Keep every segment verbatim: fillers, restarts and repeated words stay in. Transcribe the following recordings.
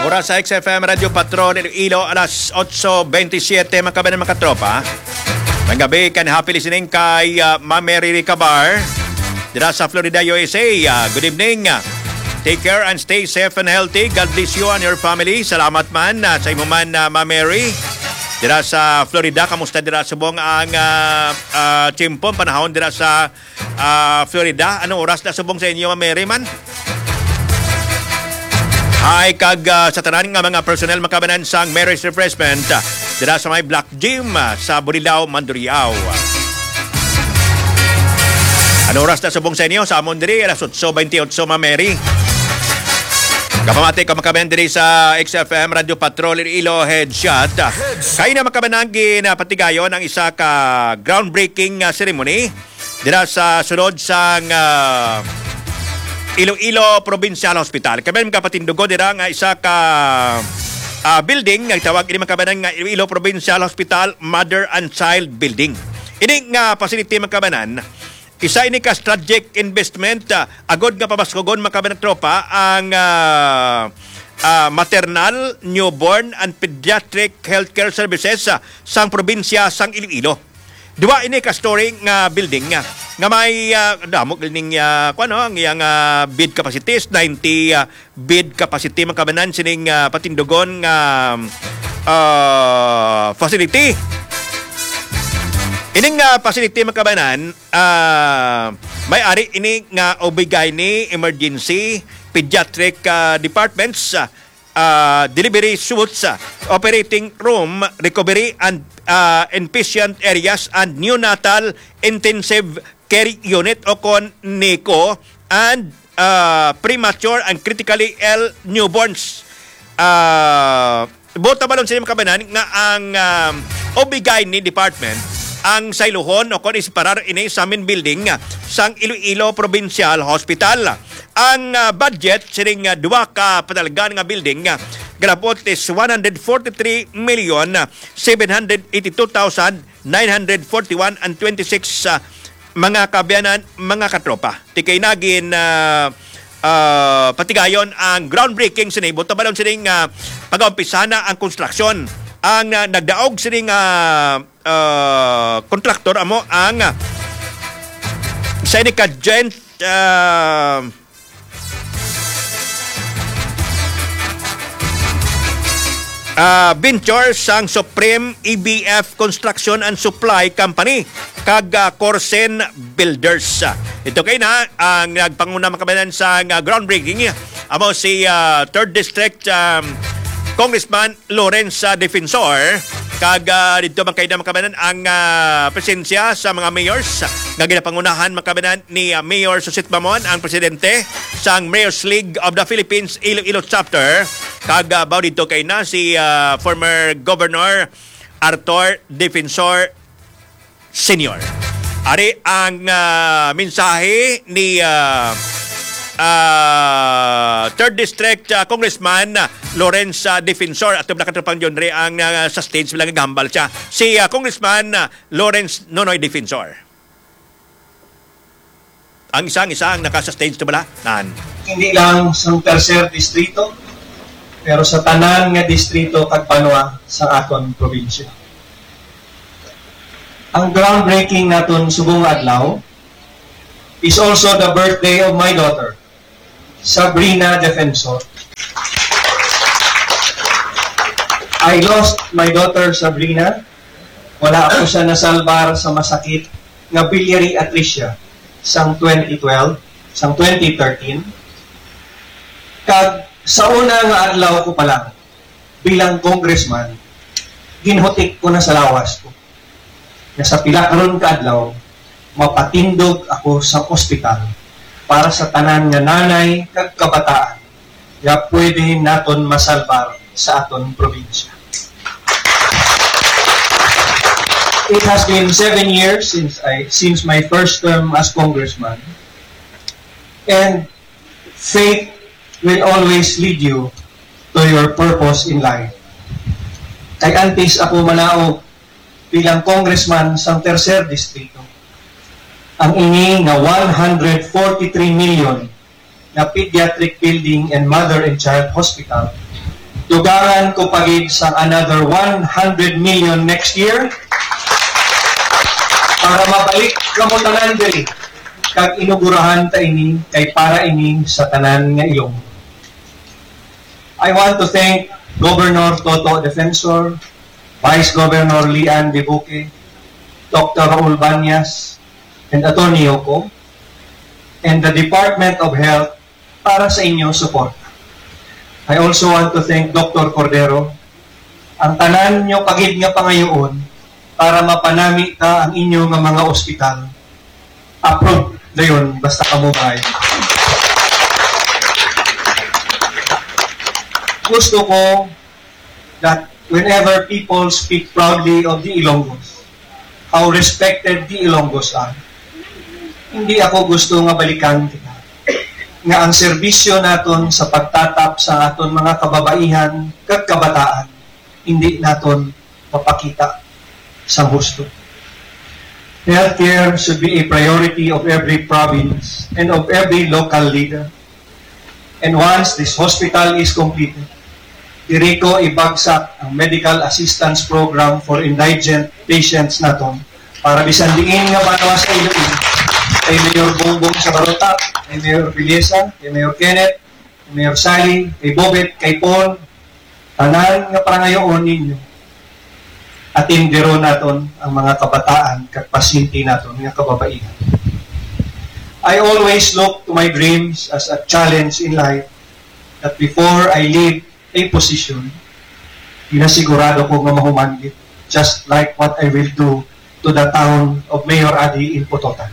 Mura sa X F M Radio Patrol Iloilo alas otso twenty-seven mga kabayan mga katropa. May gabi kan happy listening kay uh, Ma'am Mary Ricabar dira sa Florida, U S A. Uh, good evening. Take care and stay safe and healthy. God bless you and your family. Salamat man uh, sa imo man uh, Ma'am Mary. Dira sa Florida, kamusta dira subong ang uh, uh, timpon panahon dira sa uh, Florida? Anong oras na subong sa inyo Ma'am Mary man? Ay kag uh, sa tanan nga mga personnel makabanan sang Mary's Refreshment uh, dira sa may Black Gym uh, sa Burilao, Mandurriao. Ano oras na subong sa inyo? Sa amon diri alas otso twenty-eight Ma'am Mary. Kapamati ka makabanan diri sa X F M Radio Patrol Iloilo Headshot. Kaya na makabanan ginapatigayon ang isa ka groundbreaking uh, ceremony dira sa sunod sang uh, Iloilo Provincial Hospital. Kami mga patindugo dira nga isa ka uh, building nga tawag ini makabanan nga Iloilo Provincial Hospital Mother and Child Building. Ini nga facility makabanan isa ini ka strategic investment uh, agod nga pabaskogon makabanan tropa ang uh, uh, maternal, newborn and pediatric healthcare services uh, sang probinsya sang Iloilo. Dua ini ka story nga building nga nga may uh, damo ning uh, kuno ang iyang uh, bed capacity ninety uh, bed capacity makabanan sining uh, patindugon nga uh, facility. Ining uh, facility makabanan uh, may ari ini nga obigay ni emergency pediatric uh, departments uh, uh, delivery suites uh, operating room recovery and uh, inpatient areas and neonatal intensive care unit o kon N I C U and uh, premature and critically ill newborns. Uh, Bota balon sa makabanan nga ang um, obigay ni department ang sailuhon o kon isparar ini sa main building uh, sang Iloilo Provincial Hospital. Ang uh, budget sining uh, duwa ka padalgan nga building uh, grabot is one hundred forty-three million seven hundred eighty-two thousand nine hundred forty-one and twenty-six uh, mga kabayanan, mga katropa. Tikay nagin uh, uh, patigayon ang groundbreaking sining buta balon sining uh, pag-umpisa na ang construction. Ang uh, nagdaog sining uh, uh, kontraktor amo ang uh, Seneca Gent uh, Uh, venture sang Supreme E B F Construction and Supply Company kag uh, Corsen Builders. Ito kay na ang nagpanguna makabanan sa uh, groundbreaking amo si uh, third District um, Congressman Lawrence uh, Defensor kag uh, dito man kay na makabanan ang uh, presensya sa mga mayors nga ginapangunahan makabanan ni uh, Mayor Susit Bamon ang presidente sang Mayor's League of the Philippines Iloilo Chapter kag uh, baw dito kay na si uh, former Governor Arthur Defensor Senior. Ari ang uh, mensahe ni uh, uh, third District uh, Congressman uh, Lawrence uh, Defensor at nakatapang John Ray ang uh, sa stage bilang gahambal siya. Si uh, Congressman uh, Lawrence Nonoy Defensor. Ang isang-isang naka sa stage na bala? Nan. Hindi lang sa tercer distrito, pero sa tanan nga distrito kag Panua sa aton probinsya. Ang groundbreaking naton subong adlaw is also the birthday of my daughter, Sabrina Defensor. I lost my daughter Sabrina. Wala ako siya nasalbar sa masakit nga biliary atresia sang twenty twelve, sang twenty thirteen. Kag sa una nga adlaw ko pa lang, bilang congressman, ginhutik ko na sa lawas ko. Na sa pila karon ka adlaw, mapatindog ako sa ospital para sa tanan nga nanay kag kabataan nga pwede naton masalbar sa aton probinsya. It has been seven years since I since my first term as congressman, and faith will always lead you to your purpose in life. Kay antes ako manaog bilang congressman sa tercer distrito, ang ini nga one hundred forty-three million na pediatric building and mother and child hospital Dugangan ko pagid sa another one hundred million next year para mabalik kamo tanan diri kag inugurahan ta ini kay para ini sa tanan nga Ilonggo. I want to thank Governor Toto Defensor, Vice Governor Lian Bibuque, Doctor Raul Banyas, and Atty. Yoko, and the Department of Health para sa inyong support. I also want to thank Doctor Cordero, ang tanan nyo pagid nga pangayoon para mapanami ta ang inyong nga mga ospital. Approved dayon basta kamo bay. Gusto ko that whenever people speak proudly of the Ilonggos, how respected the Ilonggos are, hindi ako gusto nga balikan kita. Nga ang serbisyo naton sa pagtatap sa aton mga kababaihan kag kabataan, hindi naton mapakita sa husto. Healthcare should be a priority of every province and of every local leader. And once this hospital is completed, diri ko ibagsak ang medical assistance program for indigent patients naton para bisan diin nga banwa sa Iloilo, kay Mayor Bongbong sa Baruta, kay Mayor Vilesa, kay Mayor Kenneth, kay Mayor Sally, kay Bobet, kay Paul, tanan nga parangayoon ninyo. Atin diro naton ang mga kabataan kag pasyente naton nga kababaihan. I always look to my dreams as a challenge in life that before I leave a position, pinasigurado ko nga mahumanggit, just like what I will do to the town of Mayor Adi in Pototan.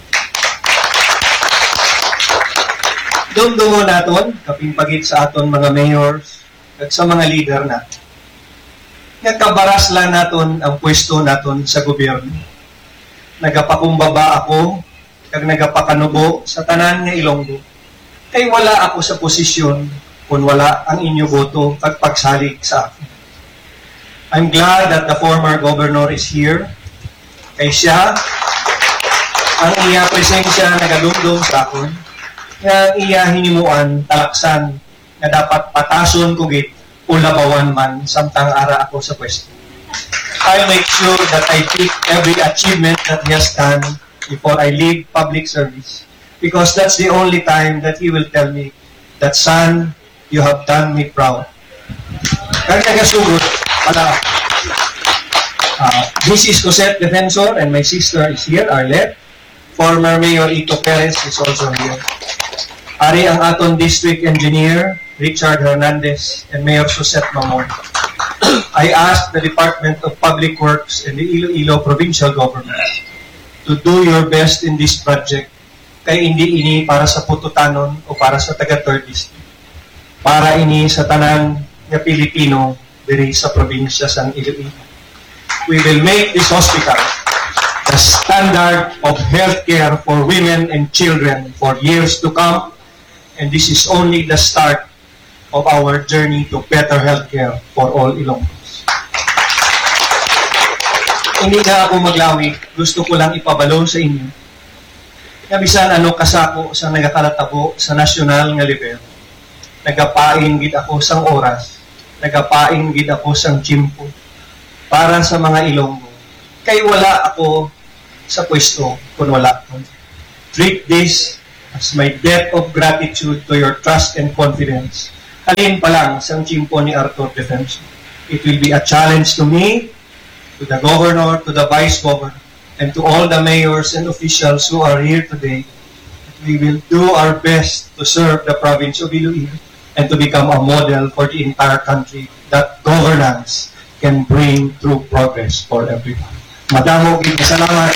Dumdungo naton, kapimpagit sa aton mga mayors at sa mga leader natin. Nagkabaras lang naton ang pwesto naton sa gobyerno. Nagapakumbaba ako, kag nagapakanubo sa tanan nga Ilonggo. Kay wala ako sa posisyon kung wala ang inyo boto kag pagsalig sa akin. I'm glad that the former governor is here. Kay siya, ang iya presensya nagalumdum sa akon, nga iya hinimuan talaksan na dapat patason ko git o labawan man samtang ara ako sa pwesto. I'll make sure that I pick every achievement that he has done before I leave public service, because that's the only time that he will tell me that, son, you have done me proud. Kaya nagasugod, pala, uh, this is Cosette Defensor and my sister is here, Arlette. Former Mayor Ito Perez is also here. Ari ang aton district engineer, Richard Hernandez, and Mayor Sosette Mamon. I asked the Department of Public Works and the Iloilo Provincial Government to do your best in this project, kay hindi ini para sa Pututanon o para sa taga-third district. Para ini sa tanan nga Pilipino diri sa probinsya sa Iloilo. We will make this hospital the standard of healthcare for women and children for years to come, and this is only the start of our journey to better healthcare for all Ilonggos. Hindi na ako maglawi, gusto ko lang ipabalo sa inyo na bisan ano kasako sa nagakalatabo sa nasyonal nga level. Nagapain gid ako sang oras, nagapain gid ako sang tiyempo para sa mga Ilonggo. Kay wala ako sa pwesto kung wala ko. Treat this as my debt of gratitude to your trust and confidence. Halin pa lang sang tiyempo ni Arthur Defensor. It will be a challenge to me, to the governor, to the vice governor, and to all the mayors and officials who are here today. We will do our best to serve the province of Iloilo and to become a model for the entire country that governance can bring true progress for everyone. Madamo, salamat.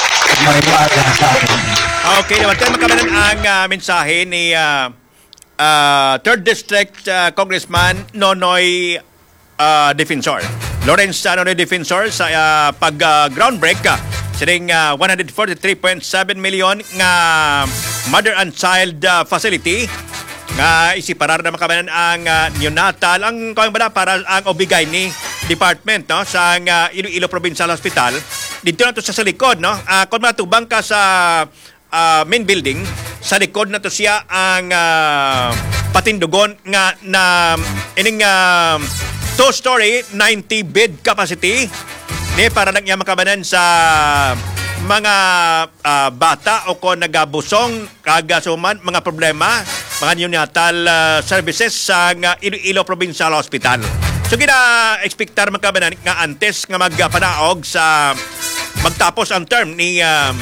Okay, naman tayo magkamanan ang uh, mensahe ni uh, uh, third District uh, Congressman Nonoy uh, Defensor. Lawrence uh, Nonoy Defensor sa uh, pag-groundbreak uh, sining uh, one hundred forty-three point seven million nga mother and child uh, facility nga isiparar na makamanan ang uh, neonatal ang kawang bala para ang obigay ni department no sa uh, Iloilo Provincial Hospital. Dito na to sa likod, no? Uh, kung matubang ka sa uh, main building, sa likod na to siya ang uh, patindugon nga na ining uh, two-story ninety bed capacity ni para lang niya makabanan sa mga uh, bata o kung nagabusong kagasuman mga problema mga neonatal uh, services sa uh, Iloilo Provincial Hospital. So gina-expectar makabanan nga antes nga magpanaog sa magtapos ang term ni uh,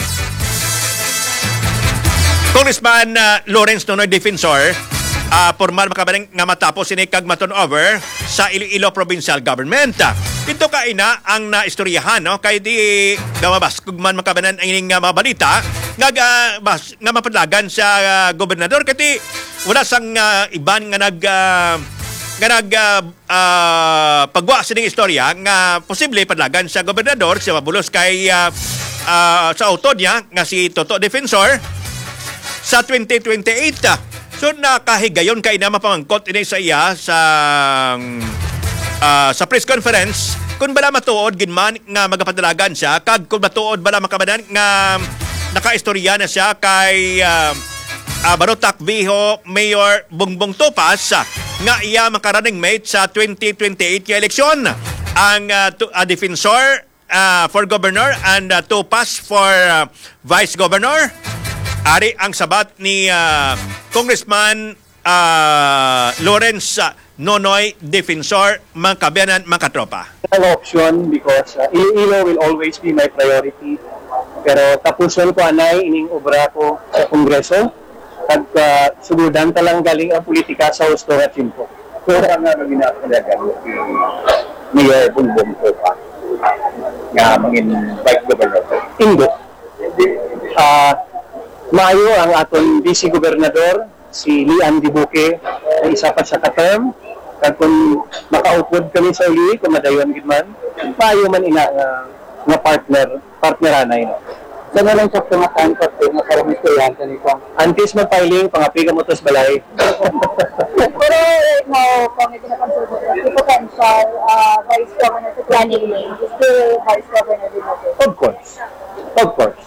Congressman uh, Lawrence Nonoy Defensor, uh, formal makabaling nga matapos ini kag maton over sa Iloilo Provincial Government. Ito kaina ang naistoryahan no kay di gamabas kugman makabanan ang ining uh, mga balita nga uh, bas, nga mapadlagan sa uh, gobernador kati wala sang uh, iban nga nag uh, nga nag uh, uh, pagwa sa ning istorya nga posible padlagan sa gobernador sa mabulos kay uh, uh, sa auto niya nga si Toto Defensor sa twenty twenty-eight. So nakahigayon kay na mapamangkot ini sa iya sa uh, sa press conference kung bala matuod ginman nga magapadalagan siya kag kung matuod bala makabanan nga nakaistorya na siya kay uh, uh, Barotac Viho Mayor Bongbong Topas uh, nga iya makarunning mate sa twenty twenty-eight nga eleksyon. Ang uh, to, uh, defensor uh, for governor and uh, Topas for uh, vice governor. Ari ang sabat ni uh, Congressman uh, Lawrence uh, Nonoy Defensor, mga kabiyanan, mga katropa. An option because uh, Iloilo will always be my priority. Pero tapuson ko anay ining obra ko sa Kongreso at uh, subudan talang galing ang politika sa husto at simpo. So, ang nga ginapalagan ni Mayor Bongbong Topa nga mangin vice governor. Indo. Ah... Uh, Maayo ang aton Vice Gobernador, si Lian Dibuque, na isa pa sa ka-term. Kag kung makaupod kami sa uli, kung madayon gidman, maayo man ina nga, nga partner, partneranay. No? Sa nga lang sa tumakan ko, makarami ko yan, kanito. Antes mag-filing, pangapiga mo tos balay. Pero right now, kung ito na-consider, the potential uh, Vice Governor to planning is still Vice Governor Dibuque. Of course. Of course.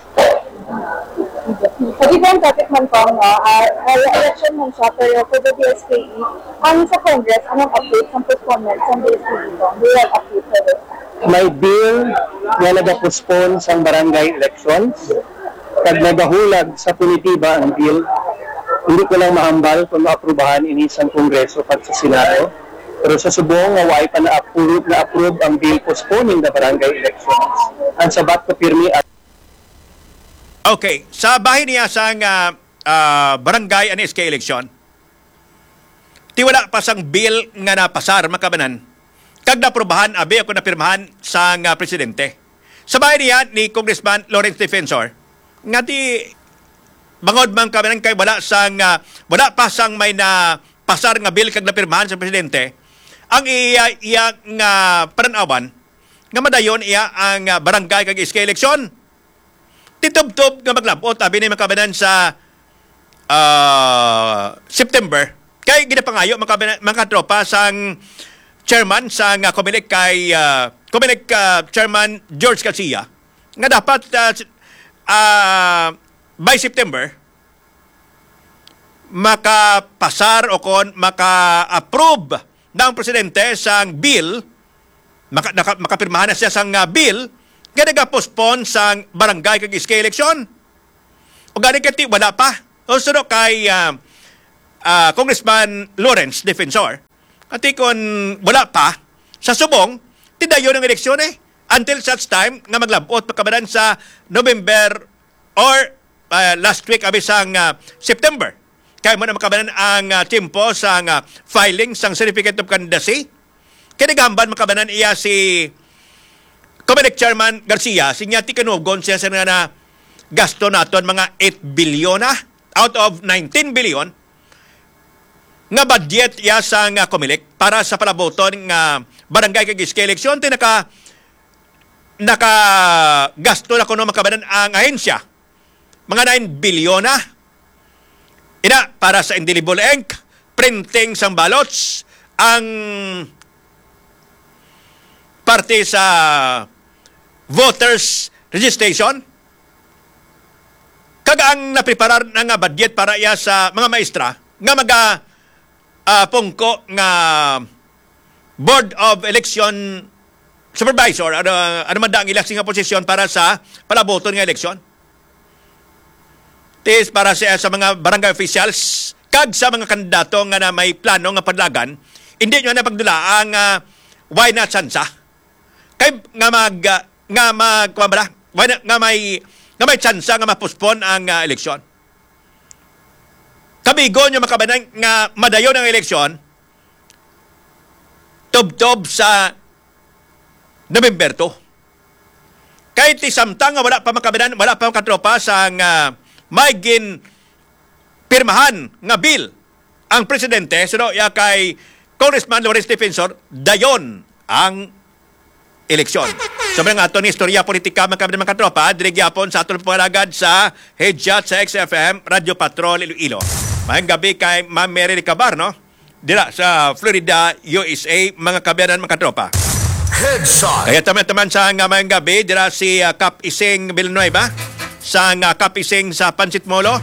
Sa ibang topic man po, no, uh, election man siya, pero for the D S K E, ang sa Congress, anong update sa postponement sa D S K E ito? Do you have update for this? May bill na nag-postpone sa barangay elections. Kag nagahulag sa punitiba ang bill, hindi ko lang mahambal kung maaprubahan ini sa Kongreso pag sa Senado. Pero sa subong nga why pa na-approve na approve ang bill postponing the barangay elections. Ang sabat ko pirmi at Okay, sa bahay niya sa uh, uh, barangay and S K election, tiwala pa sang bill nga napasar makabanan, kag naprobahan, abi ako napirmahan sa uh, presidente. Sa bahay niya ni Congressman Lawrence Defensor, nga di bangod man kabanan kay wala sang uh, wala pa sang may na pasar nga bill kag napirmahan sa presidente, ang iya iya nga pananawan nga madayon iya ang uh, barangay kag S K election. Titub-tub nga maglabot, abi na makabanan sa uh, September. Kaya ginapangayo mga, mga tropa sang chairman sang uh, Comelec kay uh, Comelec uh, Chairman George Garcia nga dapat uh, uh, by September makapasar o kon maka-approve ng presidente sang bill, maka, naka, makapirmahan na siya sang uh, bill nga nag-postpone sa barangay kag S K election. O gani kati wala pa. O suro kay uh, uh, Congressman Lawrence Defensor. Kati kung wala pa, sa subong, tidayo ng eleksyon eh. Until such time nga maglabot pagkabaran sa November or uh, last week abisang uh, September. Kaya mo na makabanan ang uh, timpo sa uh, filing sang Certificate of Candidacy. Kaya naghamban makabanan iya si Comelec Chairman Garcia, sinyati kanugon siya sa nga na gasto naton mga eight billion na out of nineteen billion nga budget ya sa nga Comelec para sa palaboton nga barangay kag S K election ti naka naka gasto na kuno makabanan ang ahensya mga nine billion na ina para sa indelible ink, printing sang ballots, ang parte sa voters registration. kag ang napreparar na nga budget para iya sa mga maestra nga maga uh, pungko nga Board of Election Supervisor, ano, ano man da ang ilang nga posisyon para sa palaboton nga eleksyon. Tis para sa, sa mga barangay officials kag sa mga kandidato nga na may plano nga padlagan, hindi nyo na pagdula ang uh, why not sansa. Kay nga mag uh, nga mag kumabala, why not, nga may nga may tsansa nga mapospon ang uh, eleksyon. Kabigo nyo makabanang nga madayon ang eleksyon tob-tob sa November two. Kahit isamtang nga wala pa makabanan, wala pa makatropa sa uh, may gin pirmahan nga bill ang presidente, so ya kay Congressman Lawrence Defensor, dayon ang eleksyon. So mga ato ni istorya politika makabanan makatropa, dirigyapon sa atong pangalagad sa Headshot sa X F M, Radio Patrol Iloilo. Mayang gabi kay Ma'am Mary Ricabar, no? Dira sa Florida, U S A, mga kabanan makatropa. Headshot. Kaya taman-taman sa nga mayang gabi, dira si uh, Kap Ising Villanueva, sa nga Kap Ising sa Pansit Molo.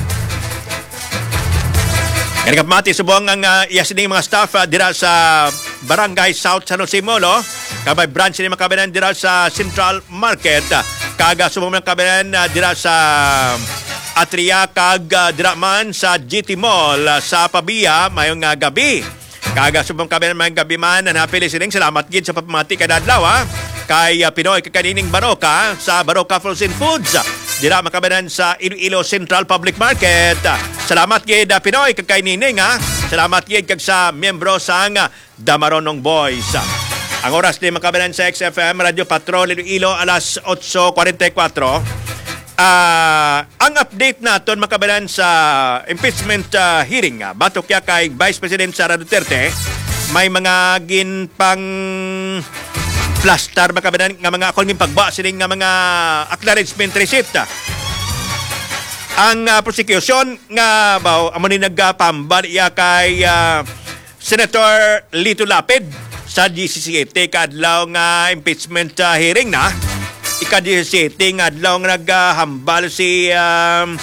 Kaya kapmati subong ang uh, iyasining mga staff uh, dira sa Barangay South San Jose Molo, kabay branch ni mga kabanan dira sa Central Market, kaga subong mga kabanan uh, dira sa Atria kag uh, dira man sa G T Mall uh, sa Pabia mayong uh, gabi. Kaga subong kabanan mayong gabi man napili sining salamat gid sa papamati kada adlaw ha. Kay uh, Pinoy kakanining Baroka sa Baroka Frozen Foods. Dira makabanan sa Iloilo Central Public Market. Salamat gid uh, Pinoy kakanining ha. Salamat gid kag sa miyembro sang uh, Damaronong Boys. Ang oras ni makabanan sa X F M Radio Patrol Iloilo alas eight forty-four. Uh, ang update naton makabalan sa impeachment uh, hearing uh, batok ya kay Vice President Sara Duterte, may mga ginpang plaster makabalan nga mga akong pagba sining nga mga acknowledgement receipt. Ang uh, prosecution nga baw amo ni nagpambal ya kay uh, Senator Lito Lapid sa G C C eight kadlaw nga impeachment uh, hearing na. Ika-disiting adlaw nga naghambal si um,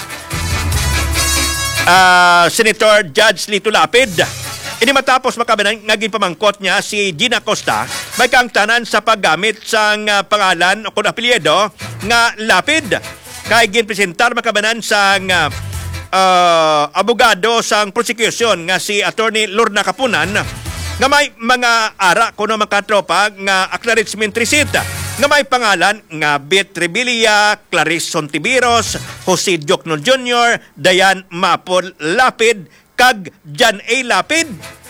uh, Senator Judge Lito Lapid. Ini matapos makabanan nga ginpamangkot niya si Gina Costa may kaangtanan sa paggamit sang uh, pangalan o kung apelyido nga Lapid. Kay ginpresentar makabanan sang uh, uh, abogado sang prosecution nga si Attorney Lorna Kapunan nga may mga ara kuno makatropa nga acknowledgement receipt nga may pangalan nga Bit Rebilla, Clarice Sontiveros, Jose Diokno Junior, Dayan Mapol Lapid, kag John A. Lapid.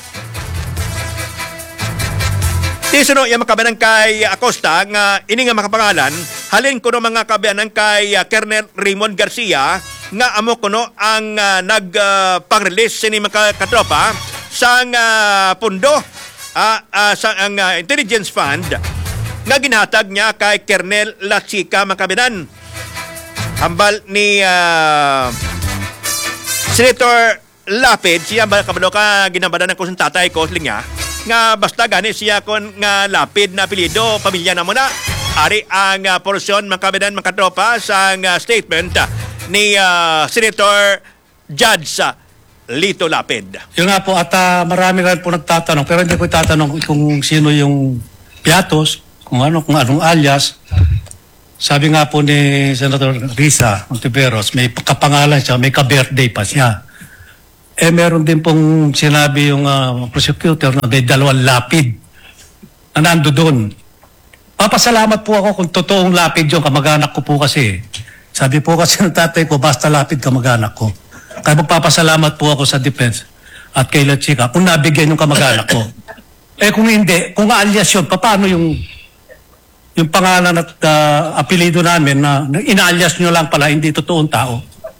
Tisuno yung makabanan kay Acosta nga ini nga makapangalan, halin kuno mga kabanan kay uh, Colonel Raymond Garcia nga amo kuno ang uh, nag-pang-release uh, sini mga katropa sang uh, pundo uh, uh, sa ang uh, Intelligence Fund nga ginhatag niya kay Colonel La Chica Makabinan. Hambal ni uh, Senator Lapid, siya ba kabalo ka ginabadan ng kusang tatay ko niya nga basta gani siya kon nga Lapid na apelyido, pamilya na muna. Ari ang uh, porsyon makabinan makatropa sa uh, statement uh, ni uh, Senator Judge uh, Lito Lapid. Yun nga po, at uh, marami rin po nagtatanong, pero hindi ko itatanong kung sino yung piatos, kung ano, kung anong alias. Sabi nga po ni Senator Risa Ontiveros, may kapangalan siya, may ka-birthday pa siya. Eh, meron din pong sinabi yung uh, prosecutor na may dalawang lapid na nando doon. Papasalamat po ako kung totoong lapid yung kamag-anak ko po kasi. Sabi po kasi ng tatay ko, basta lapid kamag-anak ko. Kaya magpapasalamat po ako sa defense at kay La Chica kung nabigyan yung kamag-anak ko. Eh kung hindi, kung alias yun, paano yung yung pangalan at uh, apelido namin na inalias nyo lang pala, hindi totoong tao?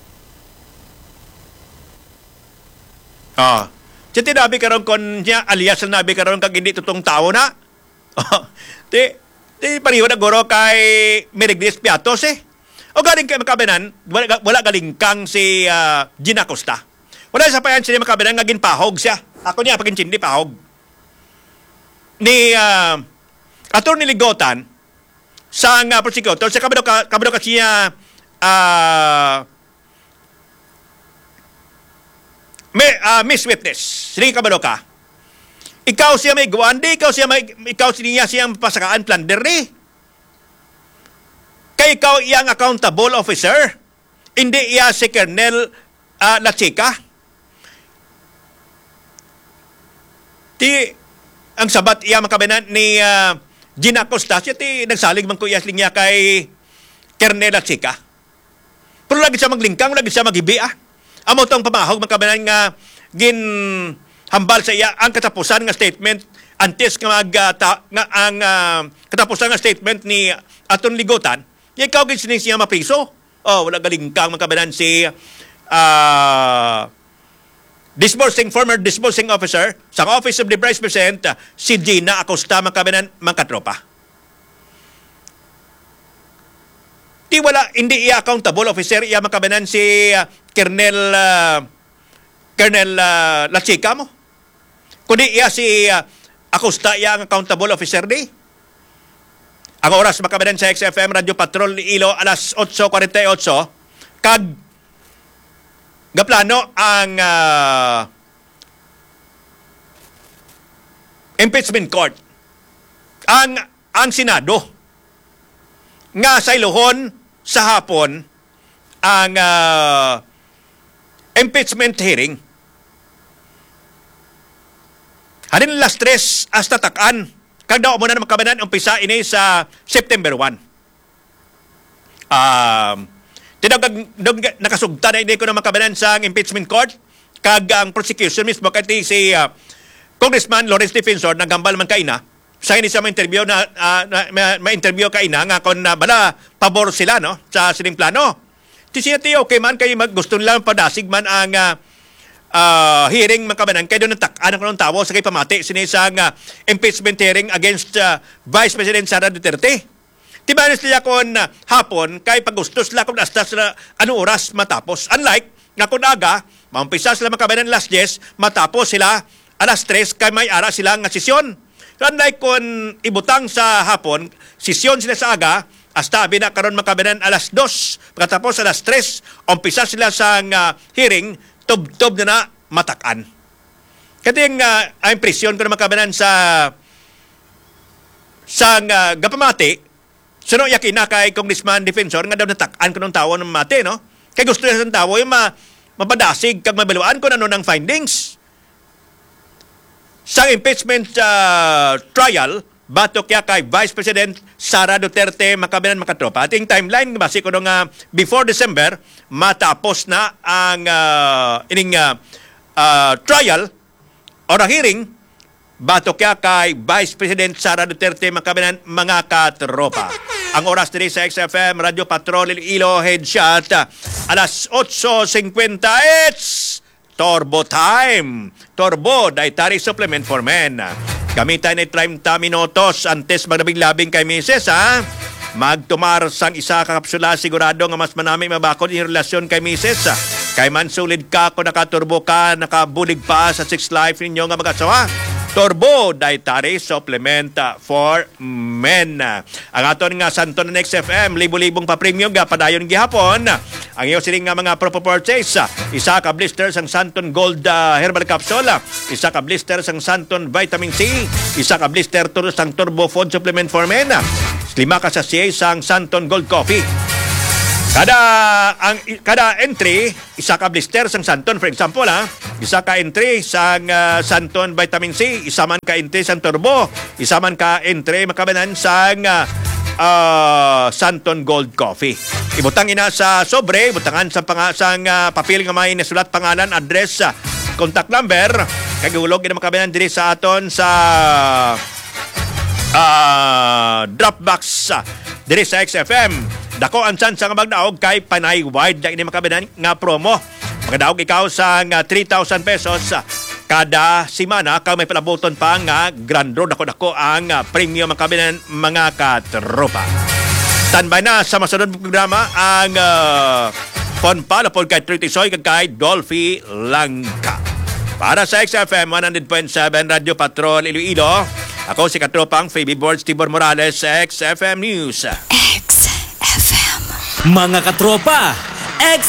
Ah. Siya tinabi karon kon niya alias na nabi karon kag hindi totoong tao na. Oh. Ti ti pariho na goro kay Merignis Piatos eh. O galing kay makabenan, wala, wala galing kang si uh, Gina Costa. Wala sa payan siya makabenan nga ginpahog siya. Ako niya pagin hindi pahog. Ni uh, Attorney Ligotan sa nga prosecutor sa kabado ka kabado ka siya uh, may, uh, Miss Witness, sining kabalo ka, ikaw siya may guwandi, ikaw siya may, ikaw siya siyang pasakaan plunder ni. Kay ikaw iyang accountable officer, hindi iya si Colonel uh, Lachica. Ti, ang sabat iya makabanan ni uh, Gina Costasio, ti nagsalig man ko iyas linya kay Colonel Lachica. Pero lagi siya maglingkang, lagi siya magibi ah. Amo tong pamahog makabanan nga gin hambal sa iya ang katapusan nga statement antes nga mag uh, ta, nga ang uh, katapusan nga statement ni Aton Ligotan. Yung ikaw gin sining siya mapriso. Oh, wala galingkang makabanan si uh, disbursing former disbursing officer sa Office of the Vice President uh, si Gina Acosta makabanan mangkatropa. Di wala, hindi iya accountable officer, iya makabanan si uh, Colonel uh, Colonel uh, Lachica mo. Kundi iya si uh, Acosta, iya ang accountable officer di. Ang oras makabanan sa X F M Radio Patrol Ilo alas eight forty-eight kag gaplano ang uh, impeachment court. Ang ang Senado nga sa iluhon sa hapon ang uh, impeachment hearing. Hanin las tres hasta takan. Kagdaw mo na makabanan umpisa ini sa September one. Um, tinagag nakasugta na ini ko na makabanan sa impeachment court kag ang prosecution mismo kati si uh, Congressman Lawrence Defensor nagambal man kaina. Sa ini sa ma-interview na, uh, na ma-interview kaina nga kon na bala pabor sila no sa sining plano. Ti siya ti okay man kay mag gusto nila padasig man ang uh, uh, hearing makabanan kay doon tak-an ko ng tawo sa kay pamati sini sa uh, impeachment hearing against uh, Vice President Sara Duterte. Ti ba nila kon uh, hapon kay pagusto sila kun hasta sila ano oras matapos. Unlike nga kun aga, maumpisa sila makabanan last yes, matapos sila alas tres kay may ara sila nga sesyon. Unlike kung ibutang sa hapon, sesyon sila sa aga, hasta abina karon makabanan alas dos, pagkatapos alas tres, umpisa sila sa uh, hearing, tub-tub na na matakan. Kating uh, impresyon ko na makabanan sa sa uh, gapamati, suno yakin na kay Congressman Defensor nga daw natakan ko ng tawo ng mati, no? Kay gusto niya sa tawo yung ma, mapadasig kag mabaluan ko na no ng findings. Sa impeachment uh, trial, batok kaya kay Vice President Sara Duterte makabanan makatropa. Ating timeline, basi ko nung uh, before December, matapos na ang uh, ining uh, uh, trial o na hearing, batok kaya kay Vice President Sara Duterte makabanan mga katropa. Ang oras din sa X F M, Radio Patrol Ilo Headshot, alas eight fifty, it's Turbo Time. Turbo, dietary supplement for men. Gamitan ni thirty minutos antes maglabing-labing kay misis, ha? Magtumar sang isa ka kapsula, sigurado nga mas manami mabakod in relasyon kay misis. Kay man sulid ka kung nakaturbo ka, nakabulig pa sa sex life ninyo nga mag-asawa. Turbo, dietary supplement for men. Ang aton nga santon ng X F M, libo-libong pa-premium ga padayon gihapon. Ang iyo sining nga mga proper purchase, isa ka blister sang Santon Gold uh, Herbal Capsule, isa ka blister sang Santon Vitamin C, isa ka blister tur sang Turbo Food Supplement for Men, lima ka sachet sang Santon Gold Coffee. Kada ang kada entry, isa ka blister sang Santon, for example, ha, isa ka entry sang uh, Santon Vitamin C, isa man ka entry sang Turbo, isa man ka entry makabanan sang uh, uh, Santon Gold Coffee. Ibutang ina sa sobre, ibutangan sa pang sang uh, papel nga may nasulat pangalan, address, uh, contact number, kagulog ina makabanan diri sa aton sa uh, Dropbox uh, diri sa X F M. Dako ang chance nga magdaog kay Panay Wide na ini makabanan nga promo. Magdaog ikaw sa uh, three thousand pesos uh, kada simana kang may palabuton pa nga grand draw. Dako-dako ang uh, premium makabanan mga katropa. Standby na sa masunod programa ang uh, phone palapod kay Triti Soy kag kay Dolphy Langka. Para sa X F M one hundred point seven Radio Patrol Iloilo, ako si katropang Phoebe Boards Tibor Morales sa X F M News. X F M. Mga katropa, X